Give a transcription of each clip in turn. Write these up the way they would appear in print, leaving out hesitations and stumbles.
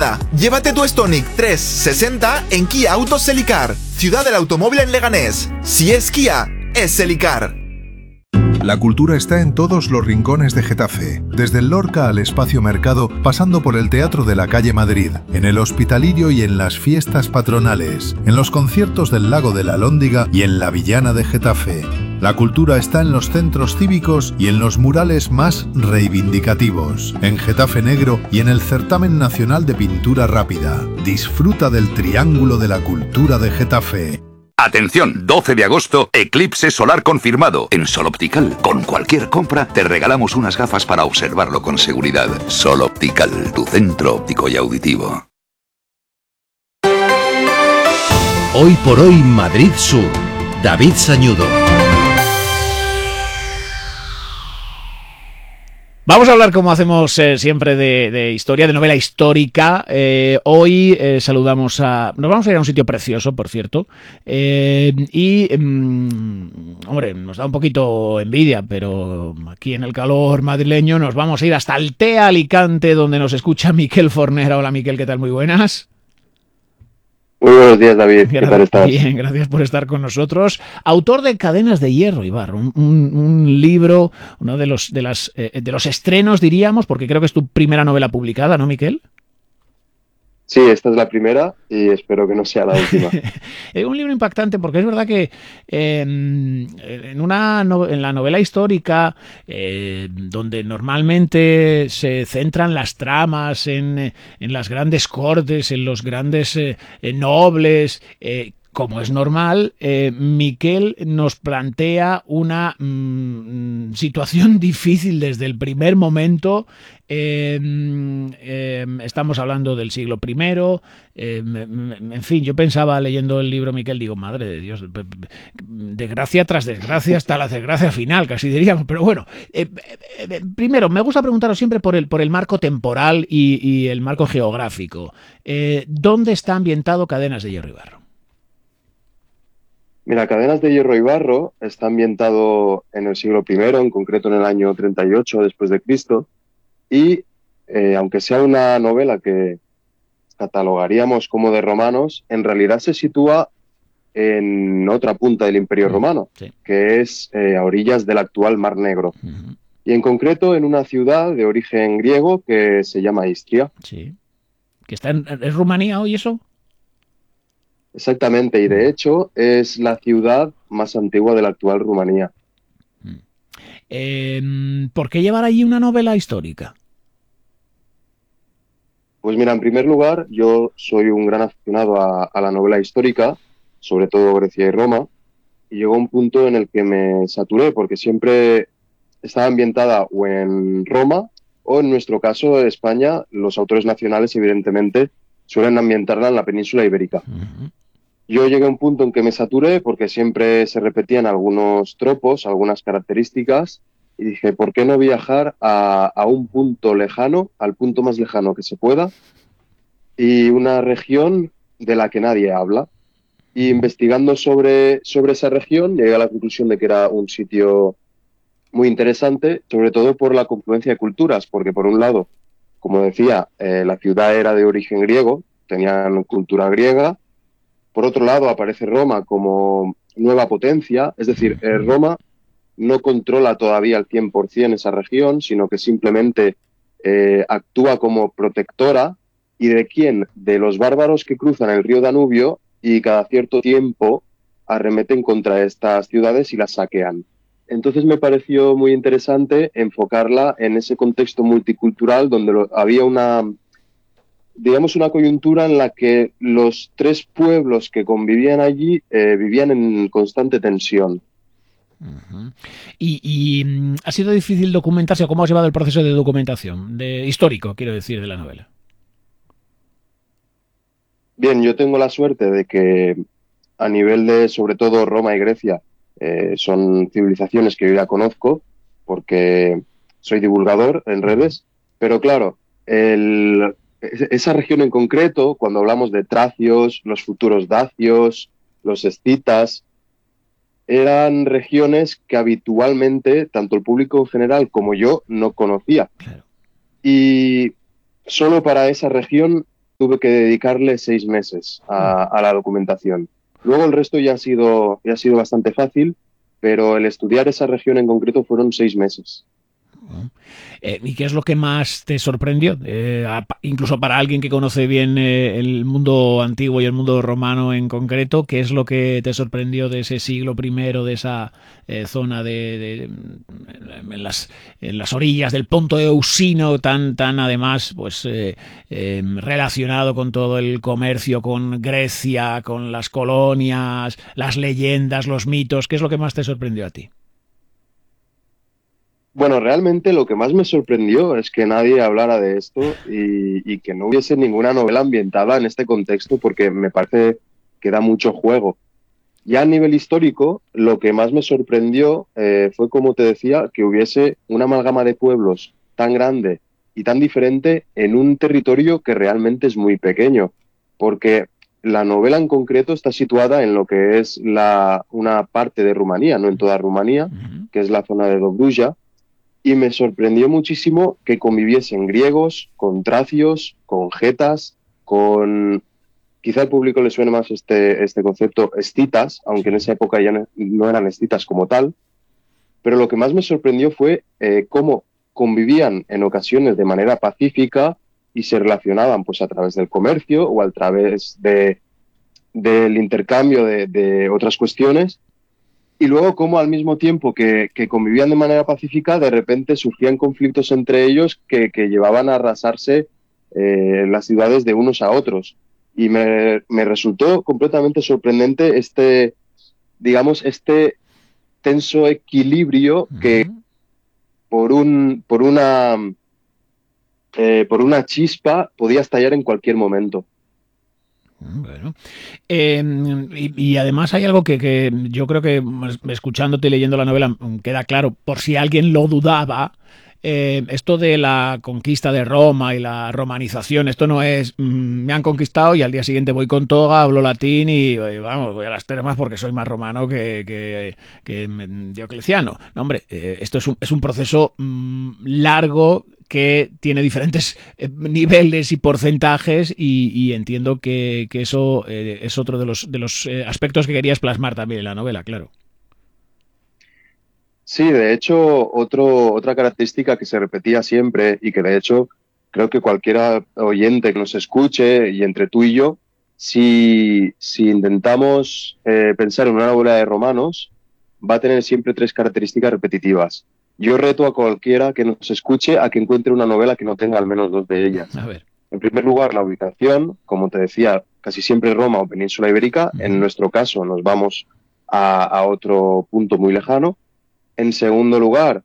Recuerda, llévate tu Stonic 360 en Kia Autos Selicar, ciudad del automóvil en Leganés. Si es Kia, es Selicar. La cultura está en todos los rincones de Getafe, desde el Lorca al Espacio Mercado, pasando por el Teatro de la Calle Madrid, en el Hospitalirio y en las fiestas patronales, en los conciertos del Lago de la Lóndiga y en la Villana de Getafe. La cultura está en los centros cívicos y en los murales más reivindicativos, en Getafe Negro y en el Certamen Nacional de Pintura Rápida. Disfruta del Triángulo de la Cultura de Getafe. Atención, 12 de agosto, eclipse solar confirmado. En Sol Optical, con cualquier compra, te regalamos unas gafas para observarlo con seguridad. Sol Optical, tu centro óptico y auditivo. Hoy por hoy, Madrid Sur. David Sañudo. Vamos a hablar, como hacemos siempre, de historia, de novela histórica. Hoy saludamos a... Nos vamos a ir a un sitio precioso, por cierto. Hombre, nos da un poquito envidia, pero aquí en el calor madrileño nos vamos a ir hasta Altea, Alicante, donde nos escucha Miquel Fornera. Hola, Miquel, ¿qué tal? Muy buenas. Muy buenos días, David. ¿Qué tal estás? Bien, gracias por estar con nosotros. Autor de Cadenas de Hierro, Ibarro, un libro, uno de los estrenos, diríamos, porque creo que es tu primera novela publicada, ¿no, Miquel? Sí, esta es la primera y espero que no sea la última. Es un libro impactante porque es verdad que en la novela histórica, donde normalmente se centran las tramas en las grandes cortes, en los grandes nobles, como es normal, Miquel nos plantea una situación difícil desde el primer momento. Estamos hablando del siglo I. En fin, yo pensaba leyendo el libro, Miquel, digo, madre de Dios, desgracia tras desgracia hasta la desgracia final, casi diríamos. Pero bueno, primero, me gusta preguntaros siempre por el marco temporal y el marco geográfico. ¿Dónde está ambientado Cadenas de Hierro y Barro? Mira, Cadenas de Hierro y Barro está ambientado en el siglo I, en concreto en el año 38 después de Cristo, y aunque sea una novela que catalogaríamos como de romanos, en realidad se sitúa en otra punta del Imperio Romano, sí, que es a orillas del actual Mar Negro. Y en concreto en una ciudad de origen griego que se llama Istria. Sí. ¿Que está ¿es Rumanía hoy eso? Exactamente, y de hecho es la ciudad más antigua de la actual Rumanía. ¿Por qué llevar allí una novela histórica? Pues mira, en primer lugar, yo soy un gran aficionado a la novela histórica, sobre todo Grecia y Roma, y llegó un punto en el que me saturé, porque siempre estaba ambientada o en Roma, o en nuestro caso, en España, los autores nacionales, evidentemente, suelen ambientarla en la península ibérica. Yo llegué a un punto en que me saturé porque siempre se repetían algunos tropos, algunas características, y dije, ¿por qué no viajar a un punto lejano, al punto más lejano que se pueda, y una región de la que nadie habla? Y investigando sobre esa región, llegué a la conclusión de que era un sitio muy interesante, sobre todo por la confluencia de culturas, porque por un lado, como decía, la ciudad era de origen griego, tenían cultura griega. Por otro lado, aparece Roma como nueva potencia, es decir, Roma no controla todavía al 100% esa región, sino que simplemente actúa como protectora. ¿Y de quién? De los bárbaros que cruzan el río Danubio y cada cierto tiempo arremeten contra estas ciudades y las saquean. Entonces me pareció muy interesante enfocarla en ese contexto multicultural donde había una coyuntura en la que los tres pueblos que convivían allí vivían en constante tensión. ¿Y ha sido difícil documentarse? ¿Cómo has llevado el proceso de documentación? Histórico, quiero decir, de la novela. Bien, yo tengo la suerte de que a nivel de, sobre todo, Roma y Grecia, son civilizaciones que yo ya conozco porque soy divulgador en redes, pero claro, esa región en concreto, cuando hablamos de tracios, los futuros dacios, los escitas, eran regiones que habitualmente tanto el público en general como yo no conocía. Claro. Y solo para esa región tuve que dedicarle 6 meses a la documentación. Luego el resto ya ha sido bastante fácil, pero el estudiar esa región en concreto fueron 6 meses. ¿Y qué es lo que más te sorprendió? Incluso para alguien que conoce bien el mundo antiguo y el mundo romano en concreto, ¿qué es lo que te sorprendió de ese siglo primero, de esa zona en las orillas del Ponto Eusino, tan además pues relacionado con todo el comercio, con Grecia, con las colonias, las leyendas, los mitos? ¿Qué es lo que más te sorprendió a ti? Bueno, realmente lo que más me sorprendió es que nadie hablara de esto y que no hubiese ninguna novela ambientada en este contexto, porque me parece que da mucho juego. Ya a nivel histórico, lo que más me sorprendió fue, como te decía, que hubiese una amalgama de pueblos tan grande y tan diferente en un territorio que realmente es muy pequeño, porque la novela en concreto está situada en lo que es una parte de Rumanía, no en toda Rumanía, que es la zona de Dobruja. Y me sorprendió muchísimo que conviviesen griegos, con tracios, con getas, con... Quizá al público le suene más este concepto escitas, aunque en esa época ya no eran escitas como tal. Pero lo que más me sorprendió fue cómo convivían en ocasiones de manera pacífica y se relacionaban pues a través del comercio o a través del intercambio de otras cuestiones. Y luego cómo al mismo tiempo que convivían de manera pacífica, de repente surgían conflictos entre ellos que llevaban a arrasarse las ciudades de unos a otros. Y me resultó completamente sorprendente digamos, este tenso equilibrio que por una chispa podía estallar en cualquier momento. Bueno, y además hay algo que yo creo que escuchándote y leyendo la novela queda claro, por si alguien lo dudaba. Esto de la conquista de Roma y la romanización, esto no es me han conquistado y al día siguiente voy con toga, hablo latín y vamos, voy a las termas porque soy más romano que Diocleciano. No, hombre, esto es un proceso largo, que tiene diferentes niveles y porcentajes y entiendo que eso es otro de los aspectos que querías plasmar también en la novela, claro. Sí, de hecho, otra característica que se repetía siempre y que de hecho creo que cualquier oyente que nos escuche y entre tú y yo, si intentamos pensar en una novela de romanos, va a tener siempre 3 características repetitivas. Yo reto a cualquiera que nos escuche a que encuentre una novela que no tenga al menos 2 de ellas. A ver. En primer lugar, la ubicación, como te decía, casi siempre Roma o Península Ibérica. En nuestro caso nos vamos a otro punto muy lejano. En segundo lugar,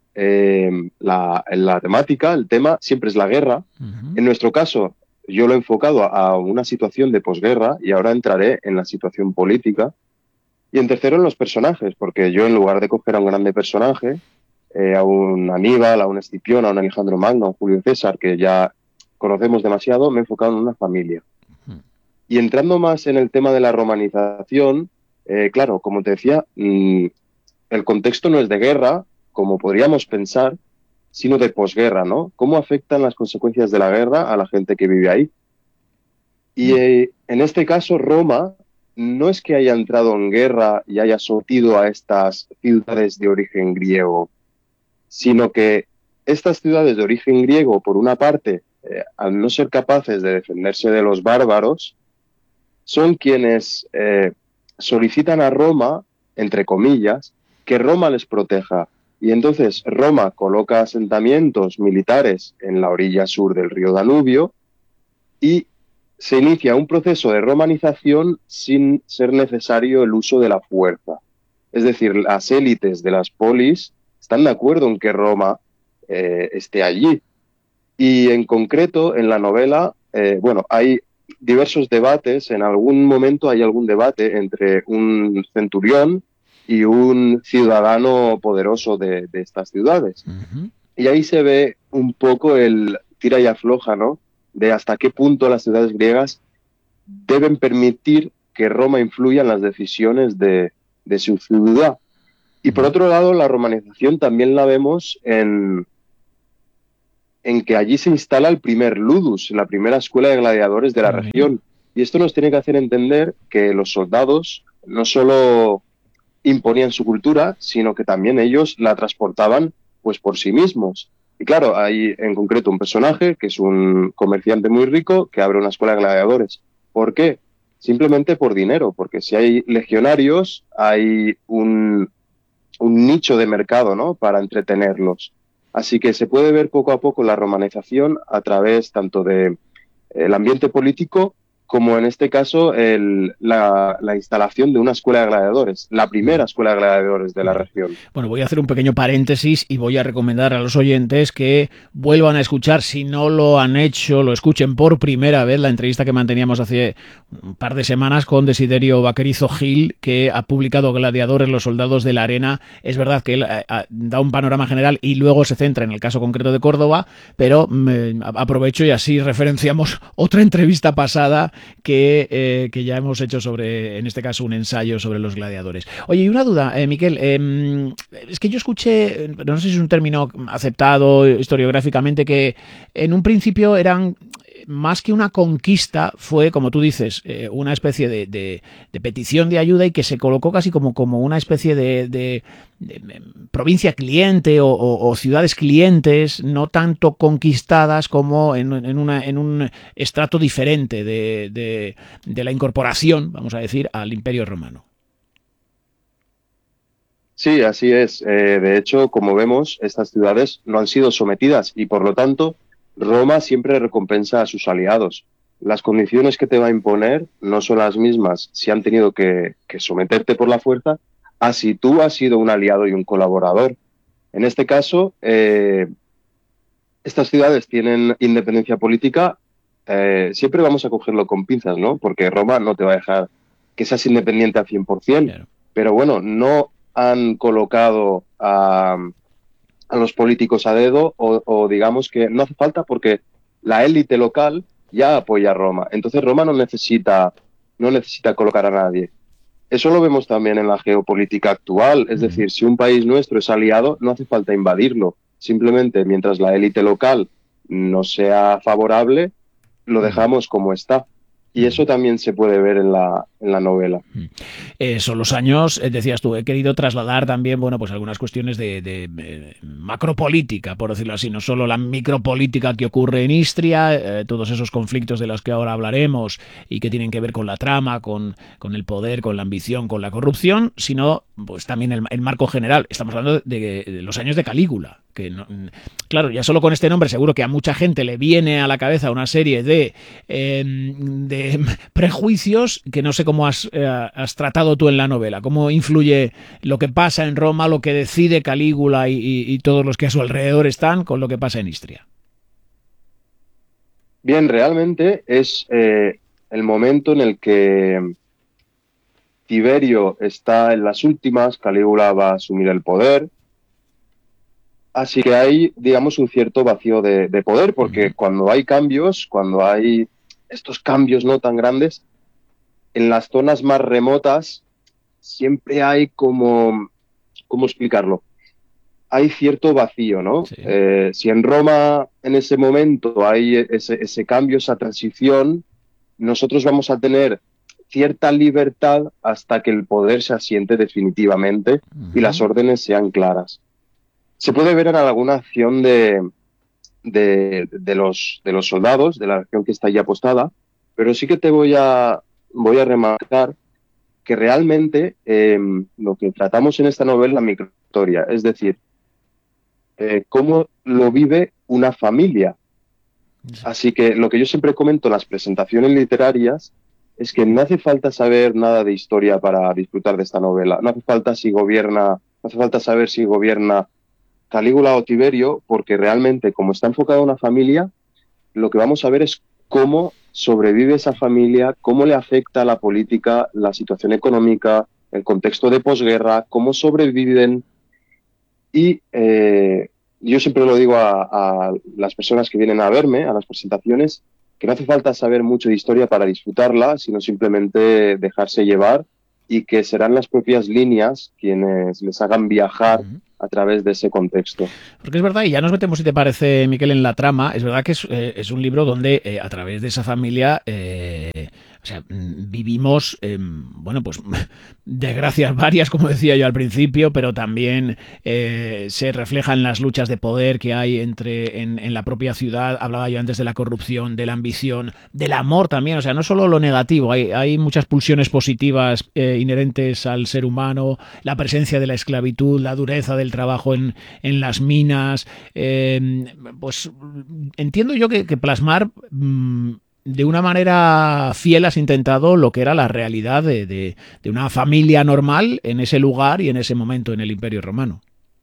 la temática, el tema, siempre es la guerra. En nuestro caso, yo lo he enfocado a una situación de posguerra y ahora entraré en la situación política. Y en tercero, en los personajes, porque yo en lugar de coger a un grande personaje, a un Aníbal, a un Escipión, a un Alejandro Magno, a un Julio César, que ya conocemos demasiado, me he enfocado en una familia. Y entrando más en el tema de la romanización, claro, como te decía, el contexto no es de guerra, como podríamos pensar, sino de posguerra, ¿no? ¿Cómo afectan las consecuencias de la guerra a la gente que vive ahí? Y en este caso, Roma no es que haya entrado en guerra y haya sometido a estas ciudades de origen griego, sino que estas ciudades de origen griego, por una parte, al no ser capaces de defenderse de los bárbaros, son quienes solicitan a Roma, entre comillas, que Roma les proteja. Y entonces Roma coloca asentamientos militares en la orilla sur del río Danubio y se inicia un proceso de romanización sin ser necesario el uso de la fuerza. Es decir, las élites de las polis están de acuerdo en que Roma esté allí. Y en concreto, en la novela, hay diversos debates. En algún momento hay algún debate entre un centurión y un ciudadano poderoso de estas ciudades. Y ahí se ve un poco el tira y afloja, ¿no? De hasta qué punto las ciudades griegas deben permitir que Roma influya en las decisiones de su ciudad. Y por otro lado, la romanización también la vemos en en que allí se instala el primer ludus, la primera escuela de gladiadores de la región. Y esto nos tiene que hacer entender que los soldados no solo imponían su cultura, sino que también ellos la transportaban pues por sí mismos. Y claro, hay en concreto un personaje que es un comerciante muy rico que abre una escuela de gladiadores. ¿Por qué? Simplemente por dinero, porque si hay legionarios, hay un nicho de mercado, ¿no?, para entretenerlos. Así que se puede ver poco a poco la romanización a través tanto de el ambiente político como en este caso la instalación de una escuela de gladiadores, la primera escuela de gladiadores de la región. Bueno, voy a hacer un pequeño paréntesis y voy a recomendar a los oyentes que vuelvan a escuchar, si no lo han hecho, lo escuchen por primera vez, la entrevista que manteníamos hace un par de semanas con Desiderio Vaquerizo Gil, que ha publicado Gladiadores, los soldados de la arena. Es verdad que él da un panorama general y luego se centra en el caso concreto de Córdoba, pero aprovecho y así referenciamos otra entrevista pasada que ya hemos hecho sobre, en este caso, un ensayo sobre los gladiadores. Oye, y una duda, Miquel, es que yo escuché, no sé si es un término aceptado historiográficamente, que en un principio eran, más que una conquista, fue, como tú dices, una especie de petición de ayuda, y que se colocó casi como una especie de provincia cliente o ciudades clientes, no tanto conquistadas como en un estrato diferente de la incorporación, vamos a decir, al Imperio Romano. Sí, así es. De hecho, como vemos, estas ciudades no han sido sometidas y, por lo tanto, Roma siempre recompensa a sus aliados. Las condiciones que te va a imponer no son las mismas si han tenido que someterte por la fuerza, a si tú has sido un aliado y un colaborador. En este caso, estas ciudades tienen independencia política. Siempre vamos a cogerlo con pinzas, ¿no? Porque Roma no te va a dejar que seas independiente al 100%. Claro. Pero bueno, no han colocado a los políticos a dedo o digamos que no hace falta, porque la élite local ya apoya a Roma. Entonces Roma no necesita colocar a nadie. Eso lo vemos también en la geopolítica actual. Es decir, si un país nuestro es aliado, no hace falta invadirlo. Simplemente mientras la élite local no sea favorable, lo dejamos como está. Y eso también se puede ver en la novela. Son los años, decías tú, he querido trasladar también, bueno, pues algunas cuestiones de macropolítica, por decirlo así, no solo la micropolítica que ocurre en Istria, todos esos conflictos de los que ahora hablaremos y que tienen que ver con la trama, con el poder, con la ambición, con la corrupción, sino pues también el marco general. Estamos hablando de los años de Calígula. Que no, claro, ya solo con este nombre seguro que a mucha gente le viene a la cabeza una serie de prejuicios que no sé cómo has tratado tú en la novela. ¿Cómo influye lo que pasa en Roma, lo que decide Calígula y todos los que a su alrededor están con lo que pasa en Istria? Bien, realmente es el momento en el que Tiberio está en las últimas, Calígula va a asumir el poder. Así que hay, digamos, un cierto vacío de poder, porque cuando hay cambios, cuando hay estos cambios no tan grandes, en las zonas más remotas siempre hay ¿cómo explicarlo? Hay cierto vacío, ¿no? Sí. Si en Roma en ese momento hay ese cambio, esa transición, nosotros vamos a tener cierta libertad hasta que el poder se asiente definitivamente y las órdenes sean claras. Se puede ver en alguna acción de los soldados de la región que está ya apostada, pero sí que te voy a remarcar que realmente lo que tratamos en esta novela es la microhistoria, es decir, cómo lo vive una familia. Así que lo que yo siempre comento en las presentaciones literarias es que no hace falta saber nada de historia para disfrutar de esta novela. No hace falta saber si gobierna Calígula o Tiberio, porque realmente, como está enfocado en una familia, lo que vamos a ver es cómo sobrevive esa familia, cómo le afecta la política, la situación económica, el contexto de posguerra, cómo sobreviven. Y yo siempre lo digo a las personas que vienen a verme, a las presentaciones, que no hace falta saber mucho de historia para disfrutarla, sino simplemente dejarse llevar, y que serán las propias líneas quienes les hagan viajar a través de ese contexto. Porque es verdad, y ya nos metemos, si te parece, Miquel, en la trama, es verdad que es un libro donde a través de esa familia o sea, vivimos, bueno, pues desgracias varias, como decía yo al principio, pero también se reflejan las luchas de poder que hay en la propia ciudad. Hablaba yo antes de la corrupción, de la ambición, del amor también, o sea, no solo lo negativo, hay muchas pulsiones positivas inherentes al ser humano, la presencia de la esclavitud, la dureza del trabajo en las minas, pues entiendo yo que plasmar de una manera fiel has intentado lo que era la realidad de una familia normal en ese lugar y en ese momento en el Imperio Romano.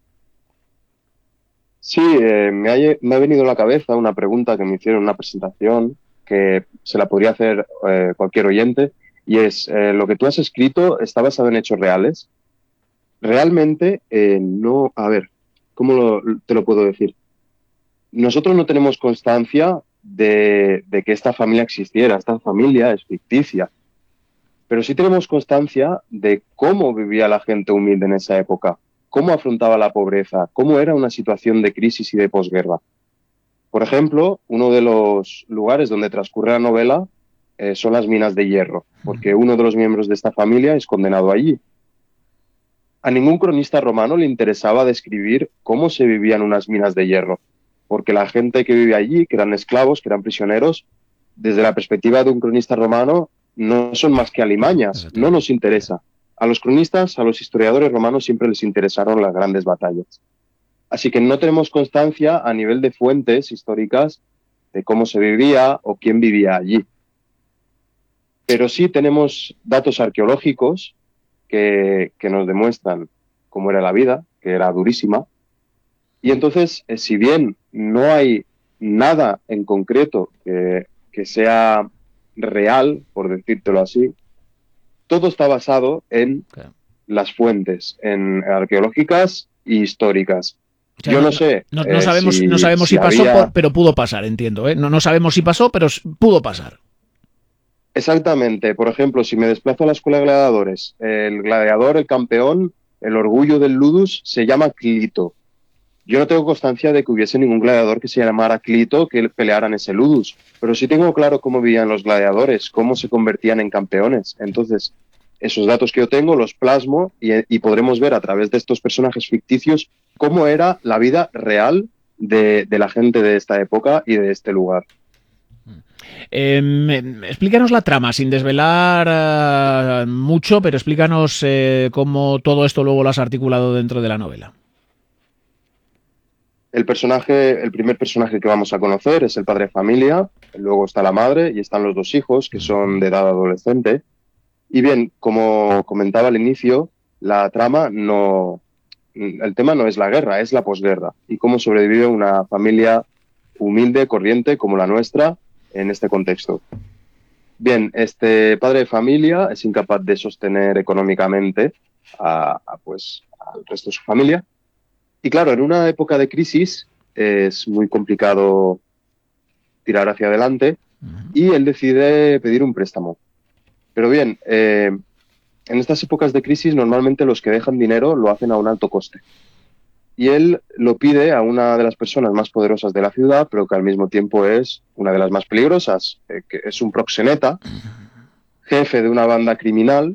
Sí, me ha venido a la cabeza una pregunta que me hicieron en una presentación que se la podría hacer cualquier oyente, y es, ¿lo que tú has escrito está basado en hechos reales? Realmente no, a ver, ¿cómo te lo puedo decir? Nosotros no tenemos constancia de que esta familia existiera, esta familia es ficticia, pero sí tenemos constancia de cómo vivía la gente humilde en esa época, cómo afrontaba la pobreza, cómo era una situación de crisis y de posguerra. Por ejemplo, uno de los lugares donde transcurre la novela son las minas de hierro, porque uno de los miembros de esta familia es condenado allí. A ningún cronista romano le interesaba describir cómo se vivían unas minas de hierro, porque la gente que vive allí, que eran esclavos, que eran prisioneros, desde la perspectiva de un cronista romano, no son más que alimañas, no nos interesa. A los cronistas, a los historiadores romanos siempre les interesaron las grandes batallas. Así que no tenemos constancia a nivel de fuentes históricas de cómo se vivía o quién vivía allí. Pero sí tenemos datos arqueológicos que nos demuestran cómo era la vida, que era durísima. Y entonces, si bien no hay nada en concreto que sea real, por decírtelo así, todo está basado en las fuentes, en arqueológicas y históricas. O sea, yo no sé. No sabemos si pasó, pero pudo pasar, entiendo. No sabemos si pasó, pero pudo pasar. Exactamente. Por ejemplo, si me desplazo a la escuela de gladiadores, el gladiador, el campeón, el orgullo del ludus se llama Clito. Yo no tengo constancia de que hubiese ningún gladiador que se llamara Clito que peleara en ese ludus, pero sí tengo claro cómo vivían los gladiadores, cómo se convertían en campeones. Entonces, esos datos que yo tengo los plasmo y podremos ver a través de estos personajes ficticios cómo era la vida real de la gente de esta época y de este lugar. Explícanos la trama, sin desvelar mucho, pero explícanos cómo todo esto luego lo has articulado dentro de la novela. El primer personaje que vamos a conocer es el padre de familia, luego está la madre y están los dos hijos que son de edad adolescente. Y bien, como comentaba al inicio, el tema no es la guerra, es la posguerra y cómo sobrevive una familia humilde, corriente como la nuestra en este contexto. Bien, este padre de familia es incapaz de sostener económicamente al resto de su familia. Y claro, en una época de crisis es muy complicado tirar hacia adelante y él decide pedir un préstamo. Pero bien, en estas épocas de crisis normalmente los que dejan dinero lo hacen a un alto coste. Y él lo pide a una de las personas más poderosas de la ciudad, pero que al mismo tiempo es una de las más peligrosas, que es un proxeneta, jefe de una banda criminal,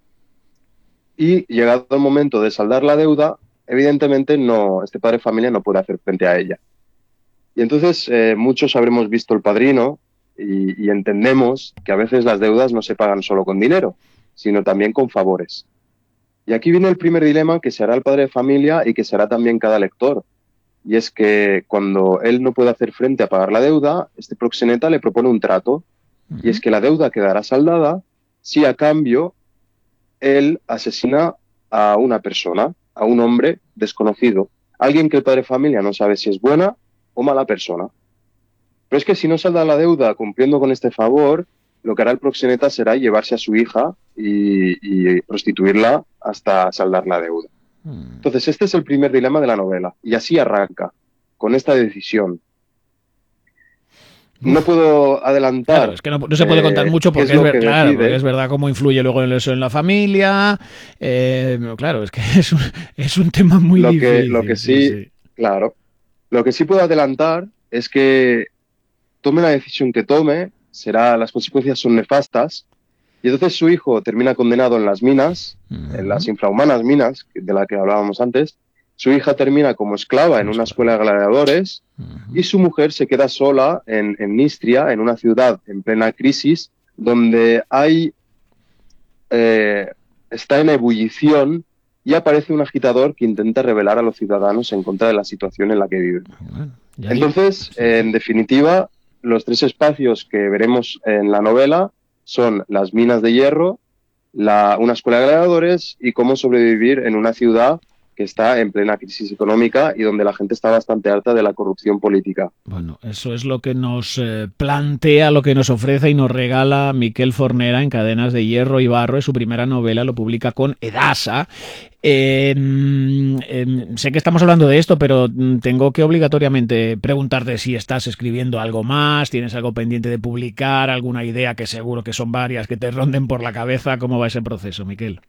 y llegado el momento de saldar la deuda, evidentemente este padre de familia no puede hacer frente a ella. Y entonces muchos habremos visto El Padrino y entendemos que a veces las deudas no se pagan solo con dinero, sino también con favores. Y aquí viene el primer dilema que se hará el padre de familia y que se hará también cada lector. Y es que cuando él no puede hacer frente a pagar la deuda, este proxeneta le propone un trato. Y es que la deuda quedará saldada si a cambio él asesina a una persona, a un hombre desconocido, alguien que el padre de familia no sabe si es buena o mala persona. Pero es que si no salda la deuda cumpliendo con este favor, lo que hará el proxeneta será llevarse a su hija y prostituirla hasta saldar la deuda. Entonces este es el primer dilema de la novela y así arranca, con esta decisión. no puedo adelantar. Claro, es que no se puede contar mucho porque porque es verdad cómo influye luego eso en la familia. Claro, es que es un tema muy difícil. Lo que sí, claro. Lo que sí puedo adelantar es que tome la decisión que tome, las consecuencias son nefastas. Y entonces su hijo termina condenado en las minas, en las infrahumanas minas de las que hablábamos antes. Su hija termina como esclava en una escuela de gladiadores y su mujer se queda sola en Nistria, en una ciudad en plena crisis, donde está en ebullición y aparece un agitador que intenta rebelar a los ciudadanos en contra de la situación en la que viven. Entonces, en definitiva, los 3 espacios que veremos en la novela son las minas de hierro, una escuela de gladiadores y cómo sobrevivir en una ciudad que está en plena crisis económica y donde la gente está bastante harta de la corrupción política. Bueno, eso es lo que nos plantea, lo que nos ofrece y nos regala Miquel Fornera en Cadenas de Hierro y Barro. Es su primera novela, lo publica con Edasa. Sé que estamos hablando de esto, pero tengo que obligatoriamente preguntarte si estás escribiendo algo más, tienes algo pendiente de publicar, alguna idea, que seguro que son varias, que te ronden por la cabeza. ¿Cómo va ese proceso, Miquel?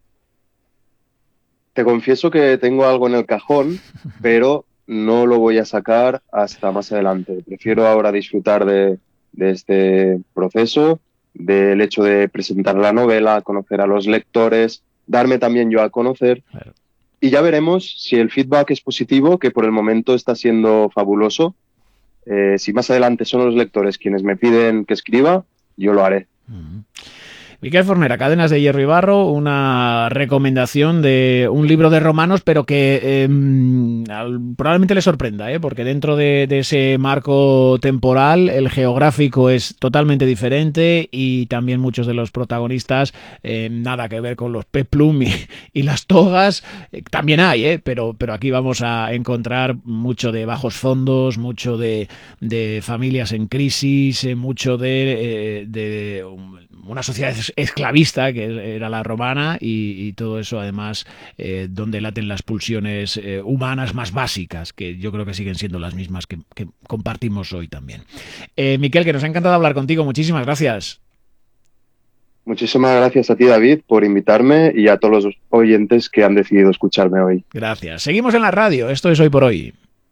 Te confieso que tengo algo en el cajón, pero no lo voy a sacar hasta más adelante. Prefiero ahora disfrutar de este proceso, del hecho de presentar la novela, conocer a los lectores, darme también yo a conocer. Claro. Y ya veremos si el feedback es positivo, que por el momento está siendo fabuloso. Si más adelante son los lectores quienes me piden que escriba, yo lo haré. Miquel Fornera, Cadenas de Hierro y Barro, una recomendación de un libro de romanos, pero que probablemente le sorprenda, porque dentro de ese marco temporal, el geográfico es totalmente diferente y también muchos de los protagonistas nada que ver con los peplum y las togas. También hay, pero aquí vamos a encontrar mucho de bajos fondos, mucho de familias en crisis, mucho de una sociedad esclavista que era la romana y todo eso además donde laten las pulsiones humanas más básicas, que yo creo que siguen siendo las mismas que compartimos hoy también. Miquel, que nos ha encantado hablar contigo, muchísimas gracias. Muchísimas gracias a ti, David, por invitarme y a todos los oyentes que han decidido escucharme hoy. Gracias. Seguimos en la radio, esto es Hoy por Hoy.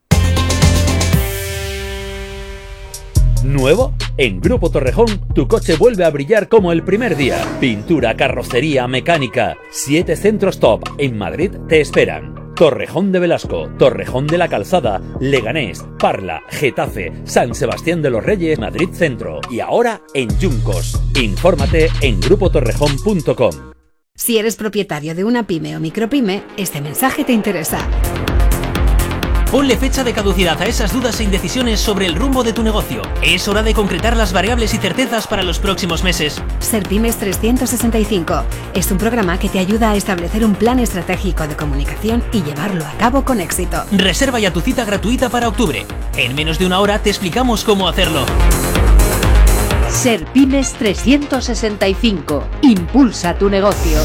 ¿Nuevo? En Grupo Torrejón, tu coche vuelve a brillar como el primer día. Pintura, carrocería, mecánica. 7 centros top en Madrid te esperan. Torrejón de Velasco, Torrejón de la Calzada, Leganés, Parla, Getafe, San Sebastián de los Reyes, Madrid Centro y ahora en Yuncos. Infórmate en grupotorrejón.com. Si eres propietario de una pyme o micropyme, este mensaje te interesa. Ponle fecha de caducidad a esas dudas e indecisiones sobre el rumbo de tu negocio. Es hora de concretar las variables y certezas para los próximos meses. Serpymes 365 es un programa que te ayuda a establecer un plan estratégico de comunicación y llevarlo a cabo con éxito. Reserva ya tu cita gratuita para octubre. En menos de una hora te explicamos cómo hacerlo. Serpymes 365. Impulsa tu negocio.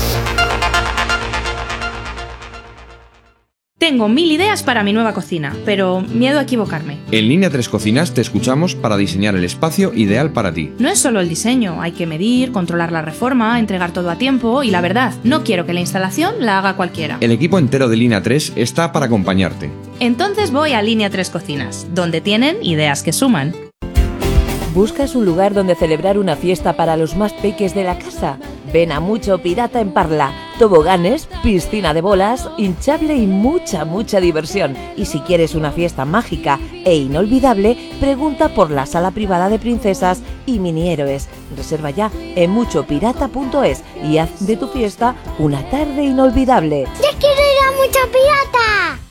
Tengo 1000 ideas para mi nueva cocina, pero miedo a equivocarme. En Línea 3 Cocinas te escuchamos para diseñar el espacio ideal para ti. No es solo el diseño, hay que medir, controlar la reforma, entregar todo a tiempo y la verdad, no quiero que la instalación la haga cualquiera. El equipo entero de Línea 3 está para acompañarte. Entonces voy a Línea 3 Cocinas, donde tienen ideas que suman. ¿Buscas un lugar donde celebrar una fiesta para los más peques de la casa? Ven a Mucho Pirata en Parla. Toboganes, piscina de bolas, hinchable y mucha diversión. Y si quieres una fiesta mágica e inolvidable, pregunta por la sala privada de princesas y mini héroes. Reserva ya en muchopirata.es y haz de tu fiesta una tarde inolvidable. ¡Ya quiero ir a Mucho Pirata!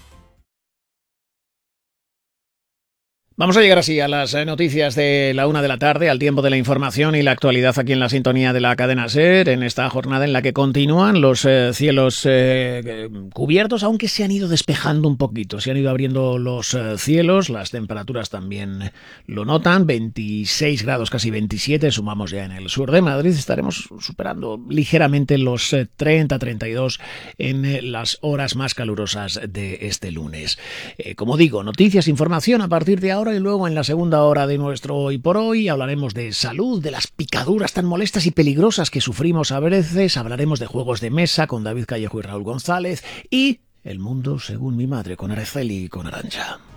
Vamos a llegar así a las noticias de la 1 de la tarde, al tiempo de la información y la actualidad aquí en la sintonía de la cadena SER, en esta jornada en la que continúan los cielos cubiertos, aunque se han ido despejando un poquito, se han ido abriendo los cielos, las temperaturas también lo notan, 26 grados, casi 27, sumamos ya en el sur de Madrid, estaremos superando ligeramente los 30-32 en las horas más calurosas de este lunes. Como digo, noticias, información a partir de ahora, hora y luego en la segunda hora de nuestro Hoy por Hoy hablaremos de salud, de las picaduras tan molestas y peligrosas que sufrimos a veces, hablaremos de juegos de mesa con David Callejo y Raúl González y El mundo según mi madre con Araceli y con Arantxa.